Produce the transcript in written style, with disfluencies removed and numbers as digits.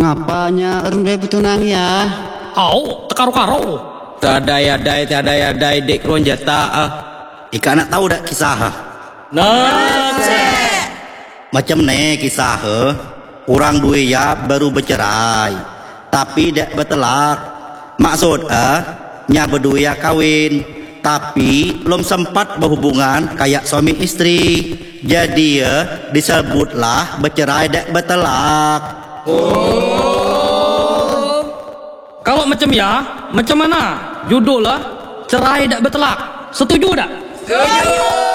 Ngapanya orang dia bertunang ya? Au, tekaro-karo. Tiada yadai dek ronjata. Ika nak tahu dak kisah? Nah, Macam ne kisah. Orang dua ya baru bercerai, tapi dak bertelak. Maksud nya berdua ya kawin, tapi belum sempat berhubungan kayak suami istri. Jadi disebutlah bercerai dak bertelak. kalau macam ya, macam mana? Judul lah, cerai tak bertelak. Setuju tak? Setuju.